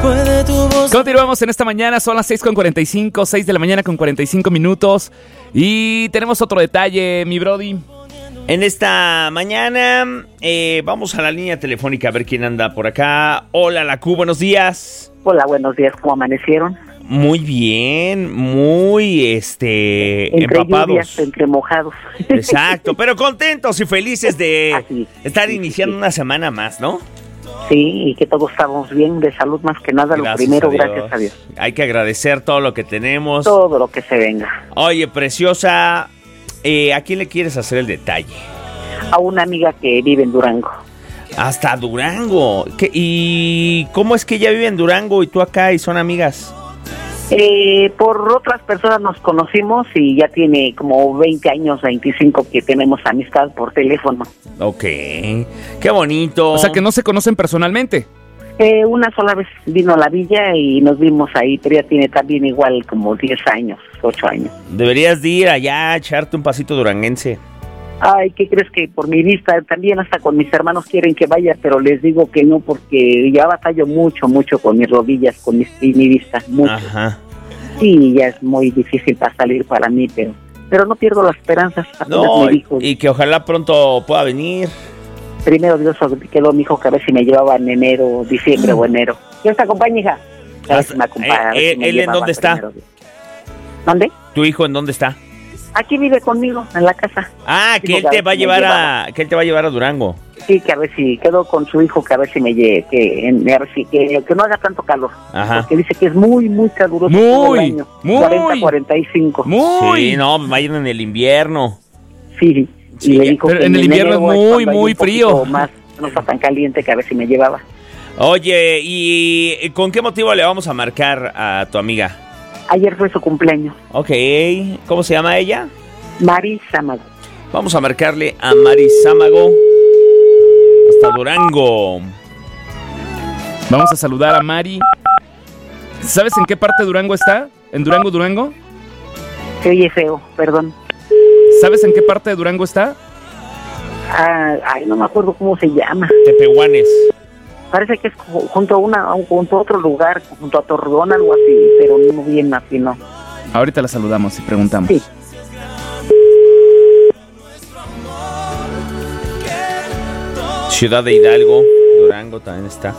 Continuamos en esta mañana, son las 6:45, 6 de la mañana con 45 minutos. Y tenemos otro detalle, mi brody. En esta mañana vamos a la línea telefónica a ver quién anda por acá. Hola, la Q, buenos días. Hola, buenos días, ¿cómo amanecieron? Muy bien, muy entre empapados. Lluvias, entre mojados. Exacto, pero contentos y felices de estar iniciando sí. una semana más, ¿no? Sí, y que todos estamos bien, de salud más que nada, Gracias lo primero, a Dios. gracias a Dios. Hay que agradecer todo lo que tenemos. Todo lo que se venga. Oye, preciosa, ¿a quién le quieres hacer el detalle? A una amiga que vive en Durango. Hasta Durango. ¿Y cómo es que ella vive en Durango y tú acá y son amigas? Por otras personas nos conocimos y ya tiene como 20 años, 25 que tenemos amistad por teléfono. Ok, qué bonito. O sea que no se conocen personalmente. Una sola vez vino a la villa y nos vimos ahí, pero ya tiene también igual como 10 años, 8 años. Deberías de ir allá a echarte un pasito duranguense. Ay, ¿qué crees? Que por mi vista, también hasta con mis hermanos quieren que vaya, pero les digo que no, porque ya batallo mucho con mis rodillas, y mi vista, mucho. Ajá. Sí, ya es muy difícil para salir para mí, pero no pierdo las esperanzas. No, me dijo, y que ojalá pronto pueda venir. primero Dios quedó mi hijo que a ver si me llevaba en enero, diciembre o enero. ¿Quién te acompaña, hija? A ver si me acompaña, a ver si me ¿Él en llevaba dónde está? primero Dios. ¿Dónde? ¿Tu hijo en dónde está? Aquí vive conmigo, en la casa. Ah, que él te va a llevar a Durango. Sí, que a ver si quedó con su hijo, que a ver si me lleve, que no haga tanto calor. Ajá. Porque dice que es muy, muy caluroso todo el año. 40, 45. Sí, no, vayan en el invierno. Sí, Sí, y le dijo pero que en el invierno es muy, muy frío. Más, no está tan caliente, que a ver si me llevaba. Oye, ¿y con qué motivo le vamos a marcar a tu amiga? Ayer fue su cumpleaños. Ok, ¿cómo se llama ella? Mari Sámago. Vamos a marcarle a Mari Sámago hasta Durango. Vamos a saludar a Mari. ¿Sabes en qué parte de Durango está? ¿En Durango? Se oye feo, perdón. ¿Sabes en qué parte de Durango está? Ay, no me acuerdo cómo se llama. Tepehuanes. Parece que es junto a otro lugar, junto a Torreón, algo así, pero no bien así, no. Ahorita la saludamos y preguntamos. Sí. Ciudad de Hidalgo, Durango también está.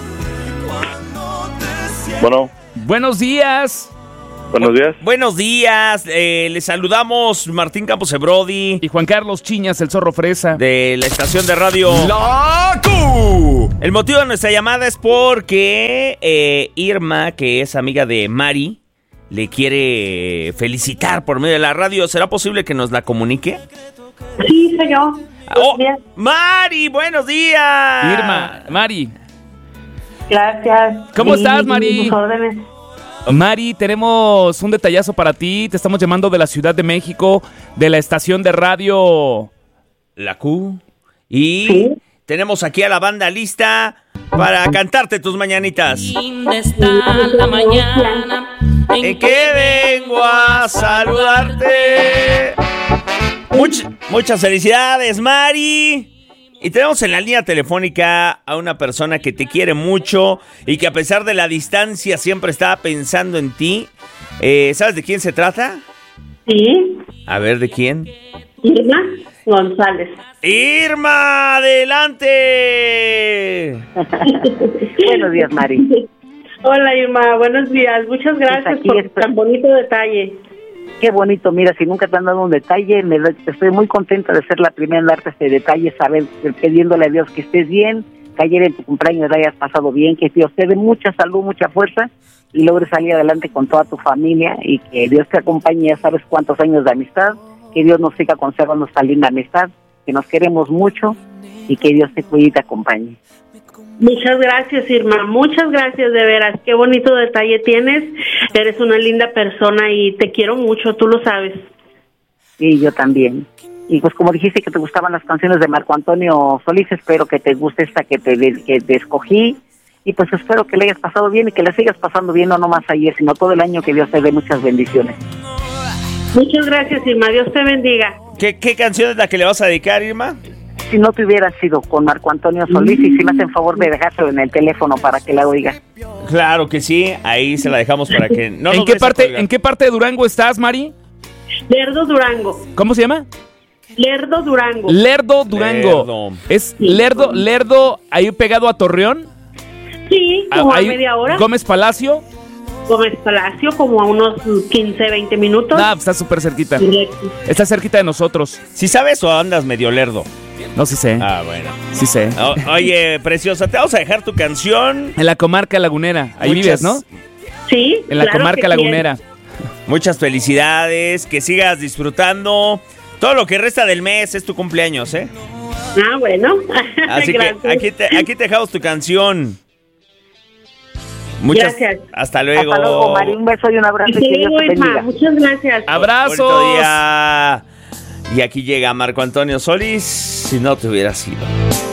Bueno. Buenos días. Buenos días. Buenos días, les saludamos Martín Campos Ebrodi Y Juan Carlos Chiñas, el zorro fresa. de la estación de radio ¡La Q! El motivo de nuestra llamada es porque Irma, que es amiga de Mari, le quiere felicitar por medio de la radio. ¿Será posible que nos la comunique? Sí, soy yo. ¡Oh! Mari, buenos días. Irma, Mari. Gracias. ¿Cómo estás, Mari? Tus órdenes. Mari, tenemos un detallazo para ti. Te estamos llamando de la Ciudad de México, de la estación de radio La Q. Y Sí. tenemos aquí a la banda lista para cantarte tus mañanitas. ¿Dónde está la mañana? En que vengo a saludarte. Muchas felicidades, Mari. Y tenemos en la línea telefónica a una persona que te quiere mucho y que a pesar de la distancia siempre estaba pensando en ti. ¿Sabes de quién se trata? Sí. A ver, ¿de quién? Irma González. ¡Irma, adelante! Buenos días, Mari. Hola, Irma. Buenos días. Muchas gracias aquí por estoy. tan bonito detalle. Qué bonito, mira, si nunca te han dado un detalle, estoy muy contenta de ser la primera en darte este detalle, saber, pidiéndole a Dios que estés bien, que ayer en tu cumpleaños la hayas pasado bien, que Dios te dé mucha salud, mucha fuerza y logres salir adelante con toda tu familia y que Dios te acompañe, ya sabes cuántos años de amistad, que Dios nos siga conservando esta linda amistad, que nos queremos mucho y que Dios te cuide y te acompañe. Muchas gracias, Irma. Muchas gracias, de veras. Qué bonito detalle tienes. Eres una linda persona y te quiero mucho, tú lo sabes. Y yo también. Y pues como dijiste que te gustaban las canciones de Marco Antonio Solís, espero que te guste esta que te escogí. Y pues espero que le hayas pasado bien y que le sigas pasando bien, no nomás ayer, sino todo el año, que Dios te dé muchas bendiciones. Muchas gracias, Irma. Dios te bendiga. ¿Qué canción es la que le vas a dedicar, Irma? si no te hubieras ido con Marco Antonio Solís y si me hacen favor de dejárselo en el teléfono para que la oiga. Claro que sí, ahí se la dejamos para que no ¿En nos qué vayas a parte colgar. en qué parte de Durango estás, Mari? Lerdo Durango. ¿Cómo se llama? Lerdo Durango. Lerdo Durango. Lerdo. Es Lerdo ahí pegado a Torreón. Sí, como a Ahí, media hora. Gómez Palacio. Gómez Palacio, como a unos 15, 20 minutos. Ah, está súper cerquita. Directo. Está cerquita de nosotros. ¿Sí sabes o andas medio lerdo? No, sí sé. Ah, bueno. Sí sé. Oye, preciosa, te vamos a dejar tu canción. En la comarca lagunera. Ahí vives, ¿no? Sí, En la claro comarca que sí. lagunera. Muchas felicidades, que sigas disfrutando. Todo lo que resta del mes es tu cumpleaños, ¿eh? Ah, bueno. Así Gracias. que aquí te dejamos tu canción. Gracias. Hasta luego. Hasta luego, Mari. Un beso y un abrazo. Te Y que Dios digo, te Isma, bendiga. muchas gracias. ¡Abrazos! Bonito día. Y aquí llega Marco Antonio Solís, si no te hubieras ido.